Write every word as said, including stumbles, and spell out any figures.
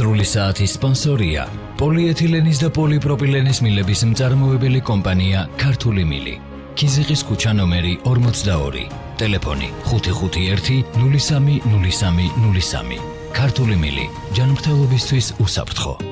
დასასრული საათის სპონსორია პოლიეთილენის და პოლიპროპილენის მილების მწარმოებელი კომპანია ქართული მილი. ქიზიყის ქუჩა ნომერი ორმოცდაორი. ტელეფონი ხუთი ხუთი ერთი ნული სამი ნული სამი ნული სამი. ქართული მილი ჯანმრთელობისთვის უსაფრთხო.